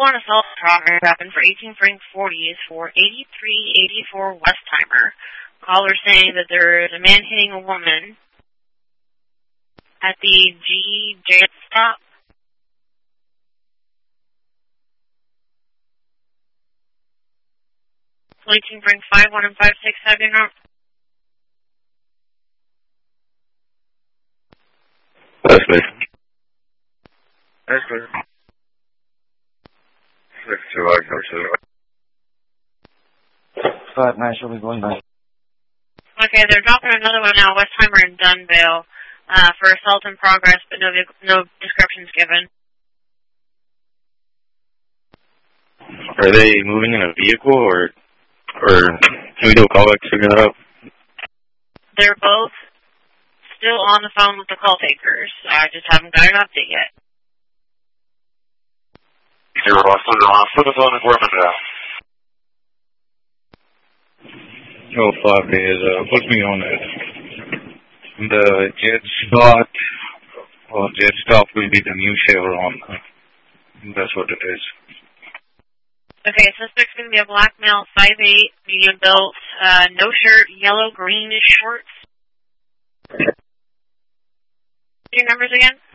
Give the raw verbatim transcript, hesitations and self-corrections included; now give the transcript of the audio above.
one assault progress happened for eighteen Frank forties for eighty-three eighty-four Westheimer. Caller saying that there is a man hitting a woman at the G J stop. eighteen Frank five one and five six having up. That's clear. That's clear. six two, I go to five nine, she'll be going back. Okay, they're dropping another one now, Westheimer and Dunvale, uh, for assault in progress, but no no descriptions given. Are they moving in a vehicle, or or can we do a callback to figure that out? They're both still on the phone with the call takers. I just haven't got an update yet. Zero, I'll put the phone in four minutes now. Oh, five days, uh, put me on it. The jet spot or jet stop will be the new Chevron. That's what it is. Okay, suspect's going to be a black male, five eight, medium built, uh, no shirt, yellow, greenish shorts. Your numbers again?